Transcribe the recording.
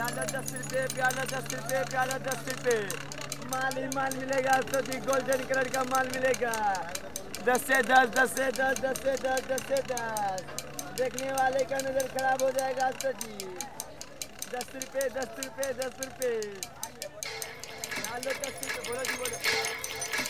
प्याला 10 रुपये, प्याला 10 रुपये, प्याला 10 रुपये। माल ही माल मिलेगा तो जी, गोल्डन कलर का माल मिलेगा। 10 से 10, 10 से 10, 10 से 10, 10 से 10। देखने वाले का नजर खराब हो जाएगा तो जी। 10 रुपये, 10 रुपये, 10 रुपये। प्याला 10 रुपये, बोलो जी बोलो।